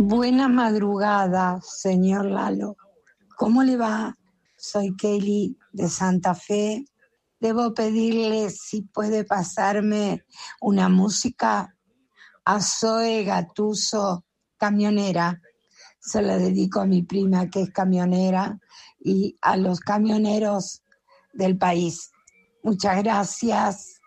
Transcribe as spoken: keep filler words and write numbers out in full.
Buena madrugada, señor Lalo. ¿Cómo le va? Soy Kelly de Santa Fe. Debo pedirle si puede pasarme una música a Zoe Gatuso, camionera. Se la dedico a mi prima que es camionera y a los camioneros del país. Muchas gracias.